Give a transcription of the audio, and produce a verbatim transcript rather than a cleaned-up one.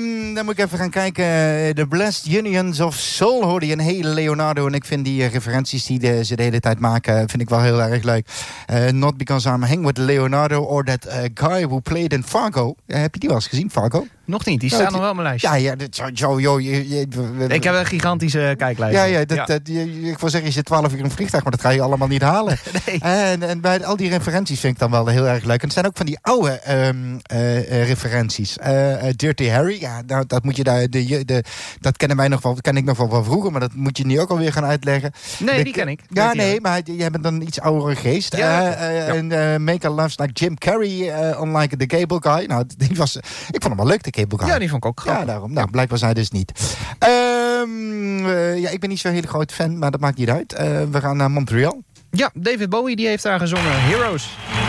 Um, dan moet ik even gaan kijken. The Blessed Unions of Soul hoorde je een hele Leonardo. En ik vind die uh, referenties die de, ze de hele tijd maken, vind ik wel heel erg leuk. Uh, not because I'm hanging with Leonardo or that uh, guy who played in Fargo. Uh, heb je die wel eens gezien, Fargo? Nog niet, die staan nog wel op mijn lijstje. Ja, ja, dat, zo, joh, je, je, ik heb een gigantische kijklijst. Ja, ja, dat, ja. Dat, je, ik wil zeggen, je zit twaalf uur in een vliegtuig, maar dat ga je allemaal niet halen. Nee. En, en bij al die referenties vind ik dan wel heel erg leuk. En het zijn ook van die oude um, uh, uh, referenties. Uh, uh, Dirty Harry, ja, nou, dat moet je daar, de, de, dat kennen wij nog wel, ken ik nog wel van vroeger, maar dat moet je nu ook alweer gaan uitleggen. Nee, de, die ken ik. Ja, Dirty nee, Harry. maar jij bent dan een iets oudere geest. Ja, uh, uh, ja. En uh, Make a Loves like Jim Carrey, uh, unlike the Cable Guy. Nou, die was, ik vond hem wel leuk, de Cable Guy. Ja, die vond ik ook grappig. Ja, daarom. Nou, blijkbaar zij dus niet. Um, uh, ja, ik ben niet zo'n hele groot fan, maar dat maakt niet uit. Uh, we gaan naar Montreal. Ja, David Bowie die heeft daar gezongen. Heroes.